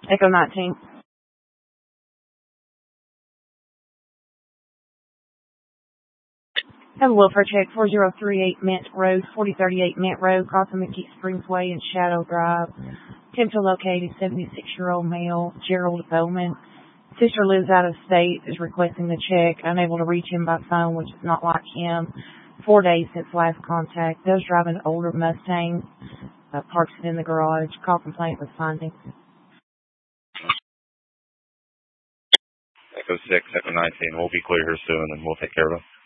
Echo 19. Have a welfare check, 4038 Mint Road, 4038 Mint Road, crossing McKee Springs Way and Shadow Drive. Attempt to locate a 76-year-old male, Gerald Bowman. Sister lives out of state, is requesting the check. Unable to reach him by phone, which is not like him. 4 days since last contact. Does drive an older Mustang. Parks it in the garage. Call complaint with findings. Echo 6, Echo 19. We'll be clear here soon, and we'll take care of it.